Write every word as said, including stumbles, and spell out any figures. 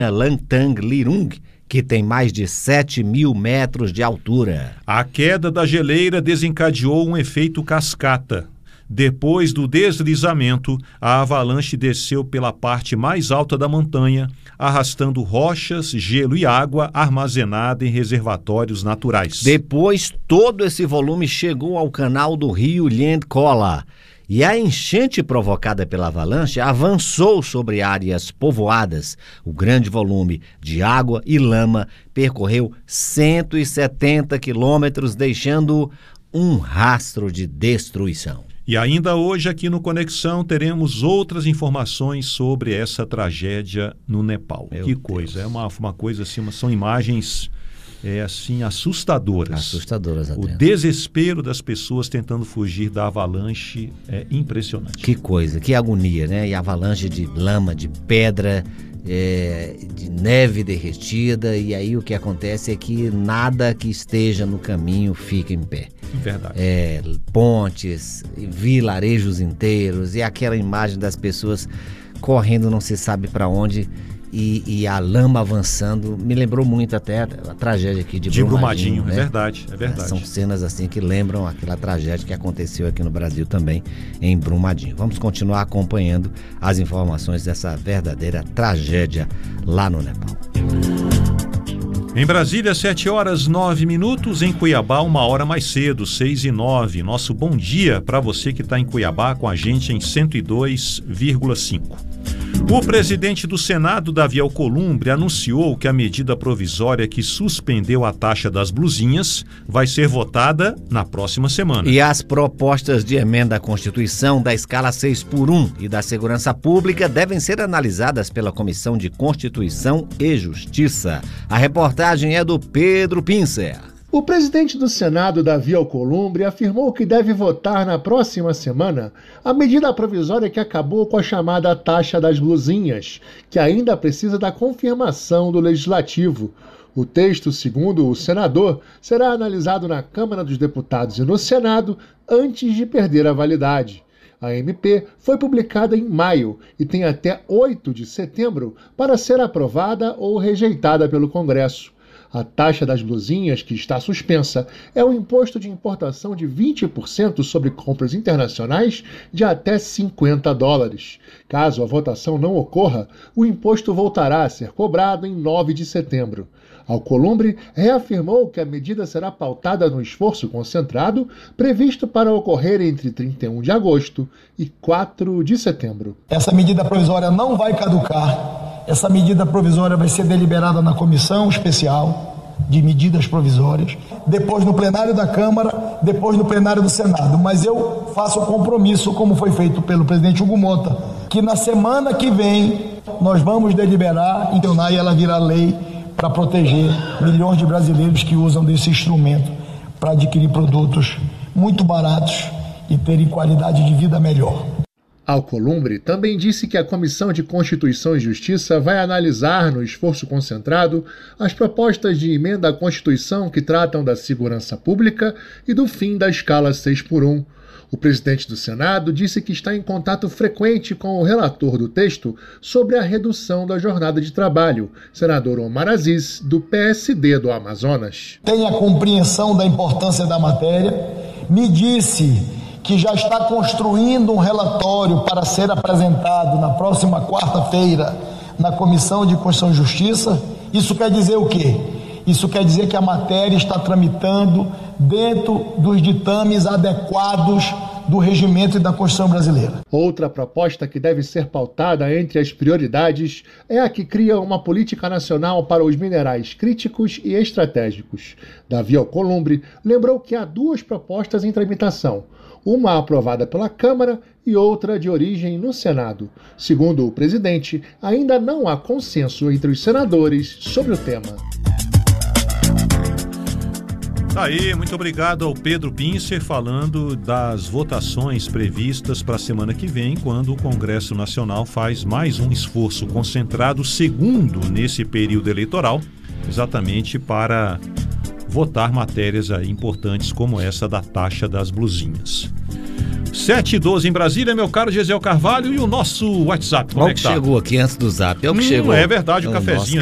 Langtang Lirung, que tem mais de sete mil metros de altura. A queda da geleira desencadeou um efeito cascata. Depois do deslizamento, a avalanche desceu pela parte mais alta da montanha, arrastando rochas, gelo e água armazenada em reservatórios naturais. Depois, todo esse volume chegou ao canal do rio Lhenkola. E a enchente provocada pela avalanche avançou sobre áreas povoadas. O grande volume de água e lama percorreu cento e setenta quilômetros, deixando um rastro de destruição. E ainda hoje aqui no Conexão teremos outras informações sobre essa tragédia no Nepal. Meu que Deus. coisa, é uma, uma coisa assim, uma, são imagens é, assim, assustadoras. Assustadoras, O Adriano. desespero das pessoas tentando fugir da avalanche é impressionante. Que coisa, que agonia, né? E avalanche de lama, de pedra, é, de neve derretida, e aí o que acontece é que nada que esteja no caminho fica em pé. Verdade. É, pontes, vilarejos inteiros, e aquela imagem das pessoas correndo não se sabe para onde, e, e a lama avançando, me lembrou muito até a, a tragédia aqui de, De Brumadinho, Brumadinho, né? é verdade, é verdade. São cenas assim que lembram aquela tragédia que aconteceu aqui no Brasil também, em Brumadinho. Vamos continuar acompanhando as informações dessa verdadeira tragédia lá no Nepal. Em Brasília, sete horas nove minutos. Em Cuiabá, uma hora mais cedo, seis e nove. Nosso bom dia para você que está em Cuiabá com a gente em cento e dois vírgula cinco. O presidente do Senado, Davi Alcolumbre, anunciou que a medida provisória que suspendeu a taxa das blusinhas vai ser votada na próxima semana. E as propostas de emenda à Constituição da escala seis por um e da Segurança Pública devem ser analisadas pela Comissão de Constituição e Justiça. A reportagem é do Pedro Pincer. O presidente do Senado, Davi Alcolumbre, afirmou que deve votar na próxima semana a medida provisória que acabou com a chamada taxa das blusinhas, que ainda precisa da confirmação do Legislativo. O texto, segundo o senador, será analisado na Câmara dos Deputados e no Senado antes de perder a validade. A M P foi publicada em maio e tem até oito de setembro para ser aprovada ou rejeitada pelo Congresso. A taxa das blusinhas, que está suspensa, é um imposto de importação de vinte por cento sobre compras internacionais de até cinquenta dólares. Caso a votação não ocorra, o imposto voltará a ser cobrado em nove de setembro. Alcolumbre reafirmou que a medida será pautada no esforço concentrado previsto para ocorrer entre trinta e um de agosto e quatro de setembro. Essa medida provisória não vai caducar. Essa medida provisória vai ser deliberada na comissão especial de medidas provisórias, depois no plenário da Câmara, depois no plenário do Senado. Mas eu faço o compromisso, como foi feito pelo presidente Hugo Monta, que na semana que vem nós vamos deliberar, então, e ela virá lei para proteger milhões de brasileiros que usam desse instrumento para adquirir produtos muito baratos e terem qualidade de vida melhor. Alcolumbre também disse que a Comissão de Constituição e Justiça vai analisar, no esforço concentrado, as propostas de emenda à Constituição que tratam da segurança pública e do fim da escala seis por um. O presidente do Senado disse que está em contato frequente com o relator do texto sobre a redução da jornada de trabalho, senador Omar Aziz, do P S D do Amazonas. Tem a compreensão da importância da matéria, me disse que já está construindo um relatório para ser apresentado na próxima quarta-feira na Comissão de Constituição e Justiça. Isso quer dizer o quê? Isso quer dizer que a matéria está tramitando dentro dos ditames adequados do regimento e da Constituição brasileira. Outra proposta que deve ser pautada entre as prioridades é a que cria uma política nacional para os minerais críticos e estratégicos. Davi Alcolumbre lembrou que há duas propostas em tramitação, uma aprovada pela Câmara e outra de origem no Senado. Segundo o presidente, ainda não há consenso entre os senadores sobre o tema. Aí, muito obrigado ao Pedro Pincer falando das votações previstas para a semana que vem, quando o Congresso Nacional faz mais um esforço concentrado, segundo nesse período eleitoral, exatamente para votar matérias aí importantes como essa da taxa das blusinhas. sete e doze em Brasília, meu caro Gesiel Carvalho, e o nosso WhatsApp, como Qual é que que tá? chegou aqui antes do zap? É o que Hum, chegou. é verdade, o É cafezinho.